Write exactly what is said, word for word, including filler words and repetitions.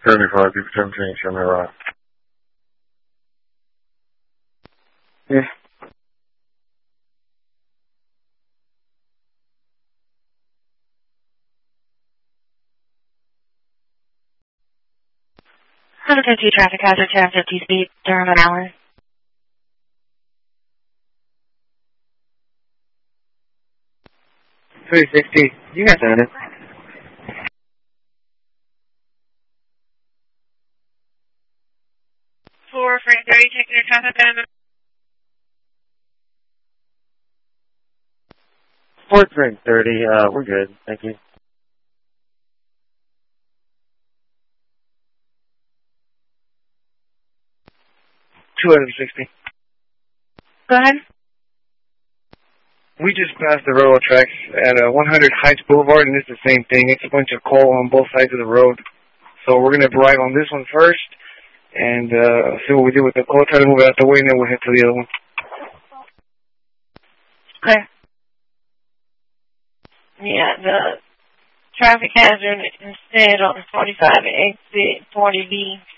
seventy-five, people seventeen, show me around. Yeah. one fifty traffic hazard, ten fifty speed, Durham an hour. three sixty, you got that. four Frank thirty, taking your traffic down. four Frank thirty, uh, we're good, thank you. two sixty. Go ahead. We just passed the railroad tracks at uh, one hundred Heights Boulevard, and it's the same thing. It's a bunch of coal on both sides of the road. So we're going to arrive on this one first and uh, see what we do with the coal, try to move it out the way, and then we'll head to the other one. Okay. Yeah, the traffic hazard instead on forty-five exit forty B.